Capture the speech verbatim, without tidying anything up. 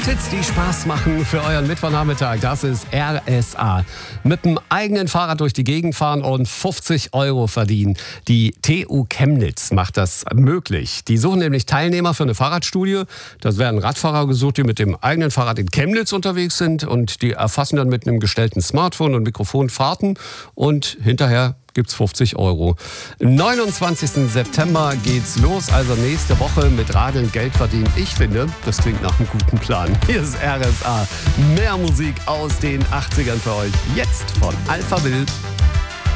Fahrradtipps, die Spaß machen für euren Mittwochnachmittag. Das ist R S A. Mit dem eigenen Fahrrad durch die Gegend fahren und fünfzig Euro verdienen. Die T U Chemnitz macht das möglich. Die suchen nämlich Teilnehmer für eine Fahrradstudie. Das werden Radfahrer gesucht, die mit dem eigenen Fahrrad in Chemnitz unterwegs sind. Und die erfassen dann mit einem gestellten Smartphone und Mikrofon Fahrten. Und hinterher gibt's fünfzig Euro. Am neunundzwanzigsten September geht's los, also nächste Woche mit Radeln Geld verdienen. Ich finde, das klingt nach einem guten Plan. Hier ist R S A. Mehr Musik aus den achtzigern für euch. Jetzt von Alpha Wild.